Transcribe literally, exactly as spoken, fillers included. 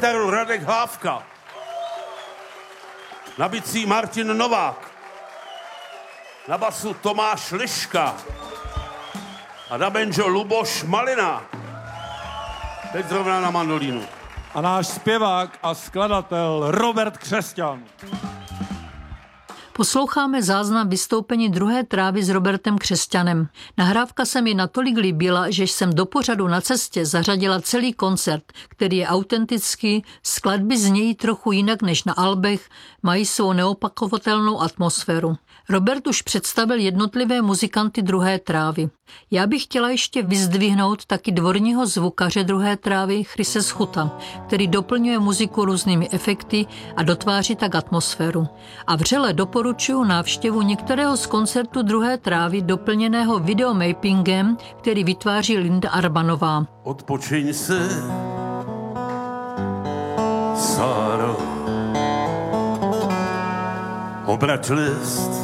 kytaru Radek Hlávka. Na bicí Martin Novák. Na basu Tomáš Liška. A na banjo Luboš Malina. Teď zrovna na mandolínu. A náš zpěvák a skladatel Robert Křesťan. Posloucháme záznam vystoupení druhé trávy s Robertem Křesťanem. Nahrávka se mi natolik líbila, že jsem do pořadu Na cestě zařadila celý koncert, který je autentický, skladby znějí trochu jinak než na albech, mají svou neopakovatelnou atmosféru. Robert už představil jednotlivé muzikanty druhé trávy. Já bych chtěla ještě vyzdvihnout taky dvorního zvukaře druhé trávy Chrise Schuta, který doplňuje muziku různými efekty a dotváří tak atmosféru. A vřele doporučuji návštěvu některého z koncertů druhé trávy doplněného videomappingem, který vytváří Linda Arbanová. Odpočiň si, Sáro, obrať list